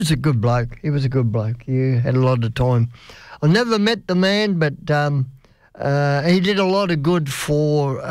He was a good bloke. He was a good bloke. He had a lot of time. I never met the man, but he did a lot of good for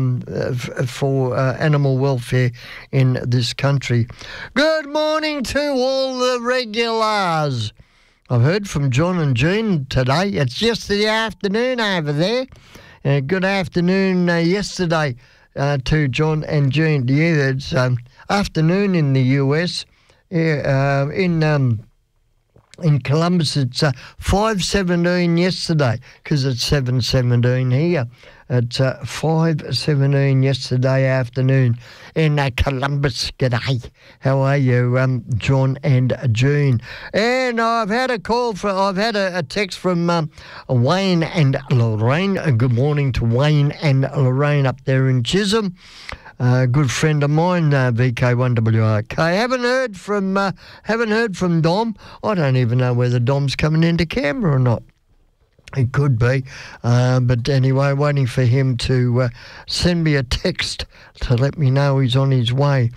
animal welfare in this country. Good morning to all the regulars. I've heard from John and Jean today. It's yesterday afternoon over there. Good afternoon yesterday to John and Jean. Yeah, it's afternoon in the US. Yeah, in Columbus, it's 5:17 yesterday because it's 7:17 here. It's 5:17 yesterday afternoon in Columbus. G'day. How are you, John and Jean? And I've had a text from Wayne and Lorraine. Good morning to Wayne and Lorraine up there in Chisholm. Good friend of mine, VK1WRK. Haven't heard from Dom. I don't even know whether Dom's coming into Canberra or not. He could be, but anyway, waiting for him to send me a text to let me know he's on his way.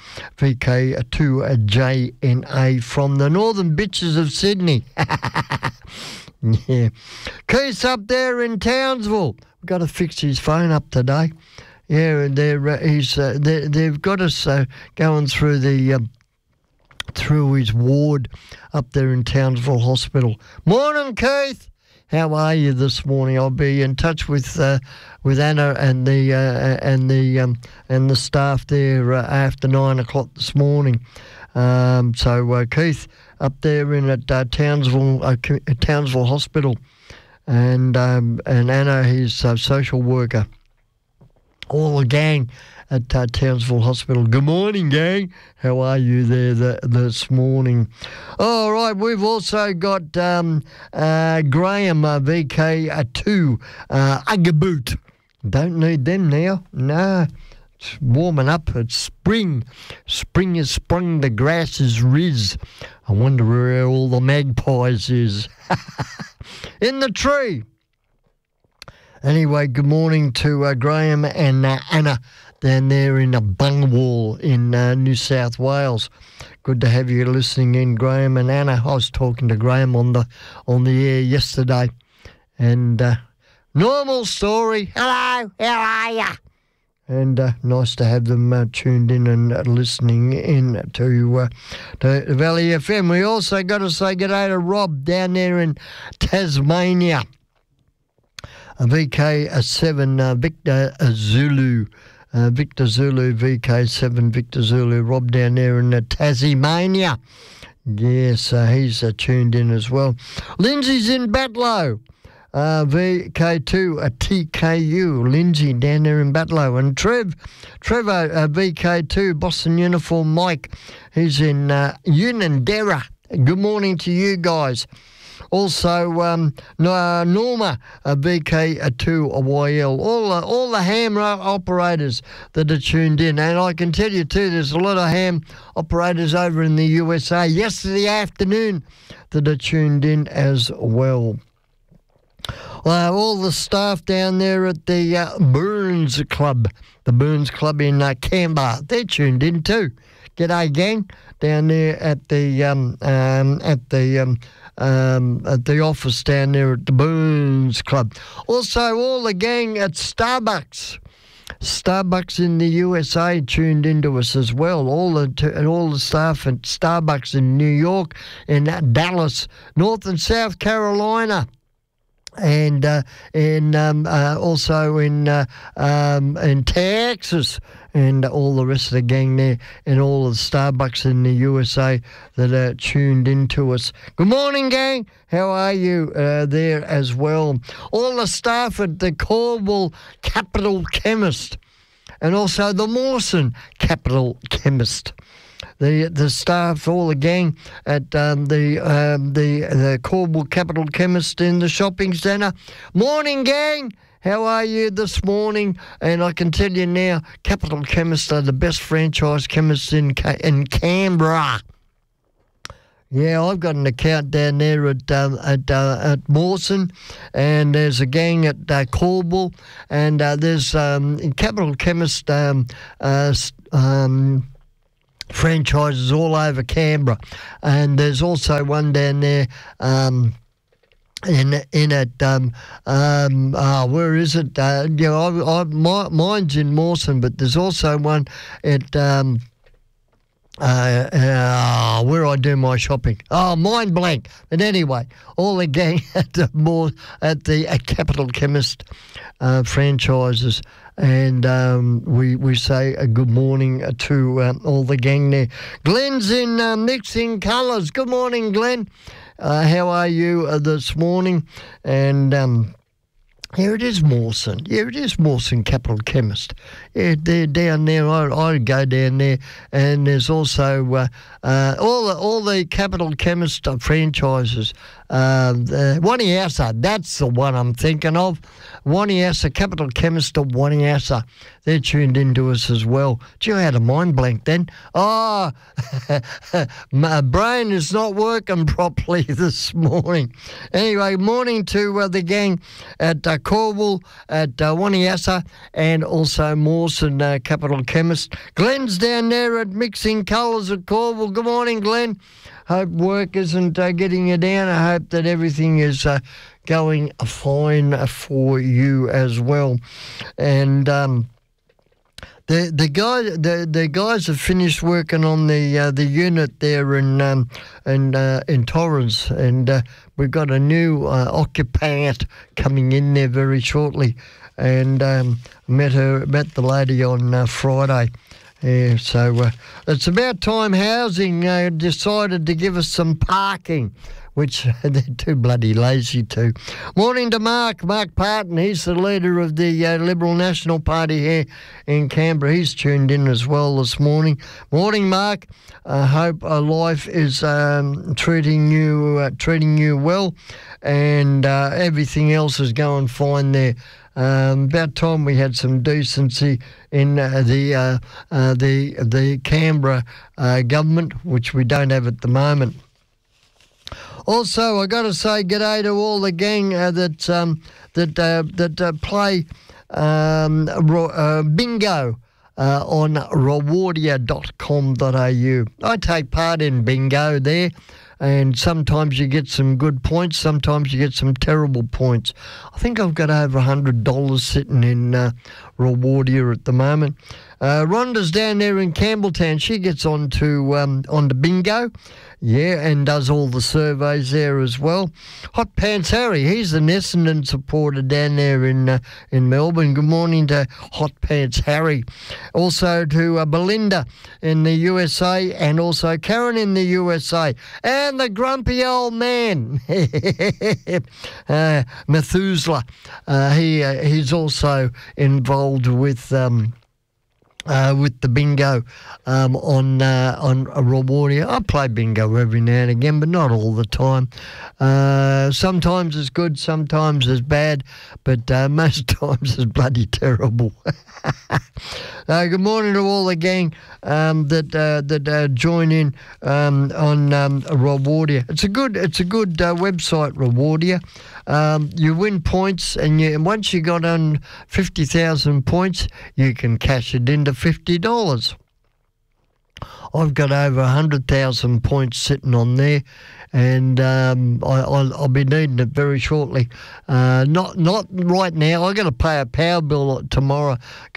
VK2JNA from the Northern Bitches of Sydney. Yeah, Keith's up there in Townsville. We've got to fix his phone up today. Yeah, they've got us going through through his ward up there in Townsville Hospital. Morning, Keith. How are you this morning? I'll be in touch with Anna and the staff there after 9 o'clock this morning. So Keith up there in at Townsville Hospital, and Anna, his social worker. All the gang at Townsville Hospital. Good morning, gang. How are you there this morning? All right, we've also got Graham, VK2, Uggaboot. Don't need them now. No, it's warming up. It's spring. Spring has sprung. The grass is riz. I wonder where all the magpies is. In the tree. Anyway, good morning to Graham and Anna down there in Bungwall in New South Wales. Good to have you listening in, Graham and Anna. I was talking to Graham on the air yesterday, and normal story. Hello, how are ya? And nice to have them tuned in and listening in to Valley FM. We also got to say good day to Rob down there in Tasmania. VK7 Victor Zulu. Victor Zulu, VK7 Victor Zulu. Rob down there in Tasmania. Yes, he's tuned in as well. Lindsay's in Batlow. VK2 TKU. Lindsay down there in Batlow. And Trevor VK2 Boston Uniform Mike. He's in Unanderra. Good morning to you guys. Also, Norma, VK2YL, all the ham operators that are tuned in. And I can tell you, too, there's a lot of ham operators over in the USA yesterday afternoon that are tuned in as well. All the staff down there at the Burns Club in Canberra, they're tuned in too. G'day, gang, down there at the office down there at the Burns Club. Also, all the gang at Starbucks in the USA tuned into us as well. All the staff at Starbucks in New York, in Dallas, North and South Carolina. And also in Texas, and all the rest of the gang there, and all of the Starbucks in the USA that are tuned into us. Good morning, gang. How are you there as well? All the staff at the Cornwall Capital Chemist, and also the Mawson Capital Chemist. The staff, all the gang at the Cornwall Capital Chemist in the shopping centre. Morning, gang. How are you this morning? And I can tell you now, Capital Chemist are the best franchise chemists in Canberra. Yeah, I've got an account down there at Mawson, and there's a gang at Cornwall, and there's Capital Chemist franchises all over Canberra, and there's also one down there. Where is it? Mine's in Mawson, but there's also one at where I do my shopping. Oh, mind blank. But anyway, all the gang at the Capital Chemist franchises. And we say a good morning to all the gang there. Glenn's in Mixing Colours. Good morning, Glenn. How are you this morning? And here it is, Mawson. Here it is, Mawson Capital Chemist. Yeah, they're down there. I go down there, and there's also all the Capital Chemist franchises. Waniasa, that's the one I'm thinking of. Waniasa, Capital Chemist of Waniasa. They're tuned into us as well. Gee, I had a mind blank then. Oh, my brain is not working properly this morning. Anyway, morning to the gang at Corwell, at Waniasa, and also Mawson Capital Chemist. Glenn's down there at Mixing Colours at Corwell. Good morning, Glenn. Hope work isn't getting you down. I hope that everything is going fine for you as well. And the guys have finished working on the unit there in Torrens, and we've got a new occupant coming in there very shortly. And met the lady on Friday. Yeah, so it's about time Housing decided to give us some parking, which they're too bloody lazy to. Morning to Mark Parton. He's the leader of the Liberal National Party here in Canberra. He's tuned in as well this morning. Morning, Mark. I hope life is treating you well, and everything else is going fine there. About time we had some decency in the Canberra government, which we don't have at the moment. Also, I got to say g'day to all the gang that play bingo on rewardia.com.au. I take part in bingo there. And sometimes you get some good points, sometimes you get some terrible points. I think I've got over $100 sitting in Rewardia at the moment. Rhonda's down there in Campbelltown. She gets onto bingo, yeah, and does all the surveys there as well. Hot Pants Harry, he's an Essendon supporter down there in Melbourne. Good morning to Hot Pants Harry. Also to Belinda in the USA, and also Karen in the USA, and the grumpy old man, Methuselah. He's also involved with the bingo on Rewardia. I play bingo every now and again, but not all the time. Sometimes it's good, sometimes it's bad, but most times it's bloody terrible. Good morning to all the gang that join in on Rewardia. It's a good website, Rewardia. You win points, and once you got on 50,000 points, you can cash it into $50. I've got over 100,000 points sitting on there, and I'll be needing it very shortly. Not right now. I've got to pay a power bill tomorrow.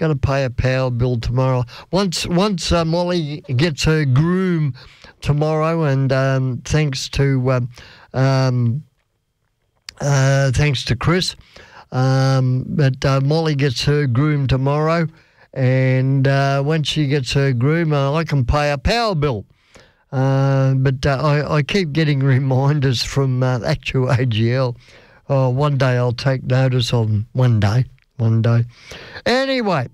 Once Molly gets her groom tomorrow, and thanks to Chris, but Molly gets her groom tomorrow. And once she gets her groom, I can pay a power bill. But I keep getting reminders from Actu AGL. Oh, one day I'll take notice of them. One day. Anyway,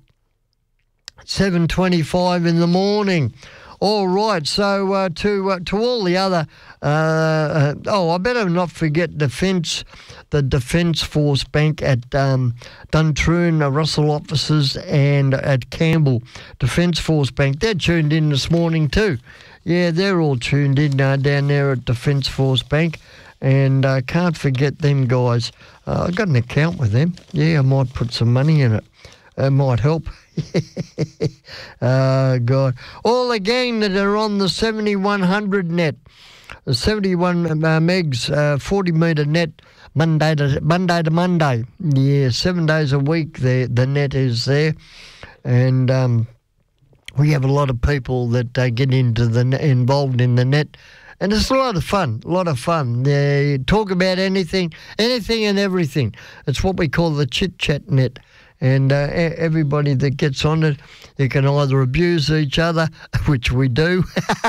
7:25 in the morning. All right, so to all the other, I better not forget the Defence Force Bank at Duntroon, Russell offices, and at Campbell Defence Force Bank. They're tuned in this morning too. Yeah, they're all tuned in down there at Defence Force Bank, and I can't forget them guys. I've got an account with them. Yeah, I might put some money in it. It might help. Oh, God. All the gang that are on the 7100 net, the 71 megs, 40 metre net, Monday to Monday. Yeah, 7 days a week the net is there. And we have a lot of people that get involved in the net. And it's a lot of fun, They talk about anything and everything. It's what we call the chit-chat net. And everybody that gets on it, you can either abuse each other, which we do.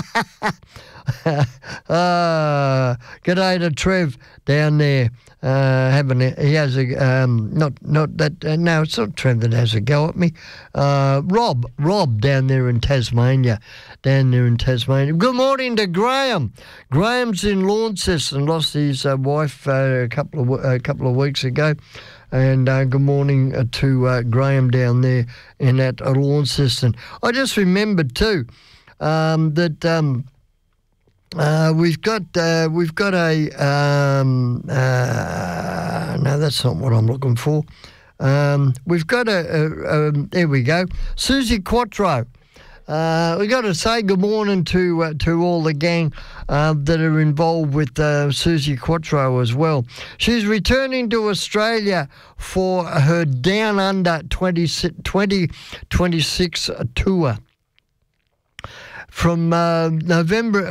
G'day to Trev down there. He has a no, it's not Trev that has a go at me. Rob down there in Tasmania. Good morning to Graham. Graham's in Launceston, lost his wife a couple of weeks ago. And good morning to Graham down there in that Launceston. I just remembered too that. We've got a no, that's not what I'm looking for. We've got there we go, Susie Quattro. We got to say good morning to all the gang that are involved with Susie Quattro as well. She's returning to Australia for her Down Under 2026 tour. From November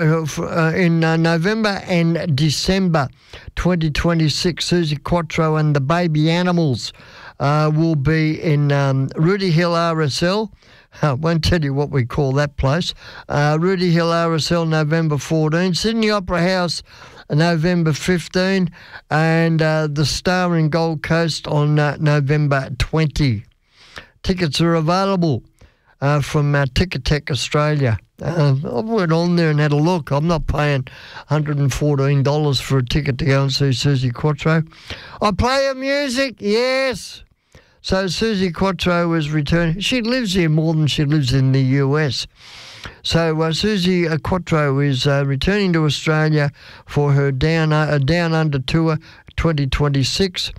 and December 2026, Susie Quattro and the Baby Animals will be in Rooty Hill RSL. I won't tell you what we call that place. Rooty Hill RSL, November 14. Sydney Opera House, November 15. And the Star in Gold Coast on November 20. Tickets are available from Ticketek Australia. I went on there and had a look. I'm not paying $114 for a ticket to go and see Susie Quattro. I play her music, yes. So Susie Quattro is returning. She lives here more than she lives in the US. So Susie Quattro is returning to Australia for her Down Under Tour 2026.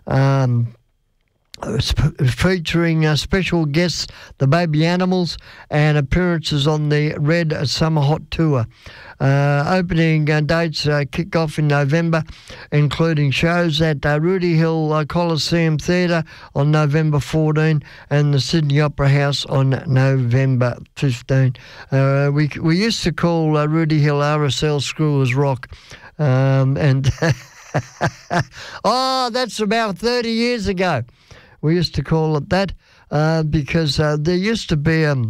Featuring special guests, the Baby Animals, and appearances on the Red Summer Hot Tour. Opening dates kick off in November, including shows at Rooty Hill Coliseum Theatre on November 14 and the Sydney Opera House on November 15. We used to call Rooty Hill RSL Screwers Rock, and that's about 30 years ago. We used to call it that because there used to be a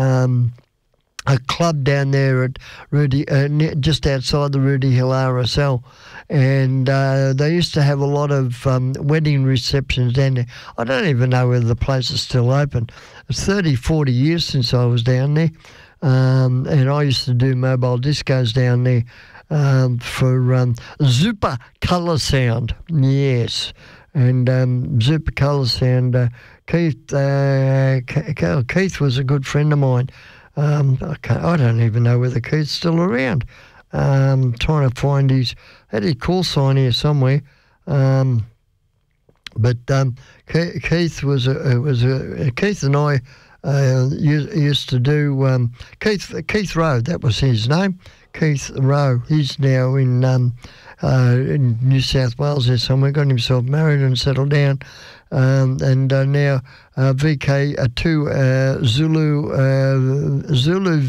club down there at just outside the Rooty Hill RSL, and they used to have a lot of wedding receptions down there. I don't even know whether the place is still open. It's 30, 40 years since I was down there, and I used to do mobile discos down there for Super Colour Sound, yes. And Super Colour Sound, Keith was a good friend of mine. I don't even know whether Keith's still around. Trying to find had his call sign here somewhere. But Keith Keith and I used to do Keith Rowe. That was his name, Keith Rowe. He's now in New South Wales there somewhere, got himself married and settled down, and now VK2 Zulu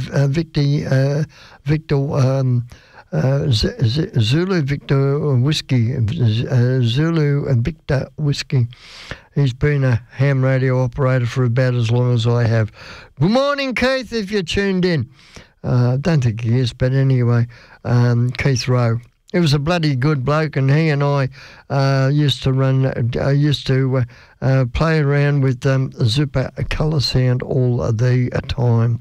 Victor Whiskey, Zulu Victor Whiskey. He's been a ham radio operator for about as long as I have. Good morning, Keith, if you're tuned in. I don't think he is, but anyway, Keith Rowe. He was a bloody good bloke, and he and I used to play around with Super Colour Sound all the time.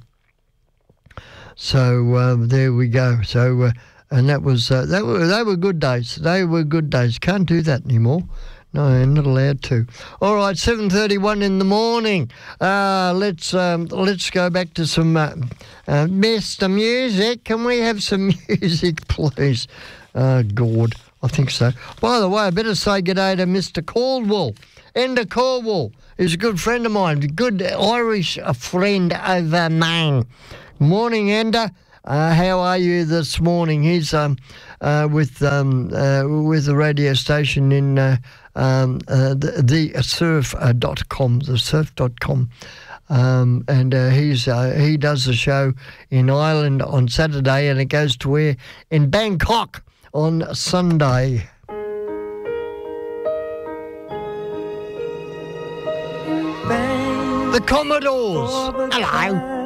So there we go. So and that was they were good days. They were good days. Can't do that anymore. No, I'm not allowed to. All right, 7:31 in the morning. Let's go back to some Mr. Music. Can we have some music, please? God, I think so. By the way, I better say good day to Mr. Caldwell Enda Corwell is a good friend of mine, a good Irish friend over Maine. Morning, Enda. How are you this morning? He's with the radio station in the surf.com, thesurf.com. And he does the show in Ireland on Saturday, and it goes to air in Bangkok on Sunday. The Commodores. Hello.